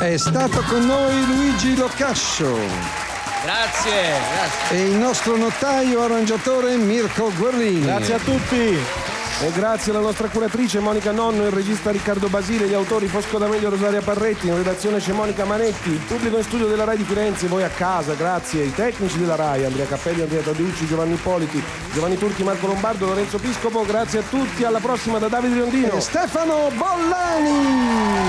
È stato con noi Luigi Locascio. Grazie. E il nostro notaio arrangiatore Mirko Guerrini. Grazie a tutti. E grazie alla nostra curatrice Monica Nonno, il regista Riccardo Basile, gli autori Fosco D'Amelio e Rosaria Parretti, in redazione c'è Monica Manetti, il pubblico in studio della RAI di Firenze, voi a casa, grazie, i tecnici della RAI, Andrea Cappelli, Andrea Taducci, Giovanni Ippoliti, Giovanni Turchi, Marco Lombardo, Lorenzo Piscopo, grazie a tutti, alla prossima da Davide Riondino e Stefano Bollani.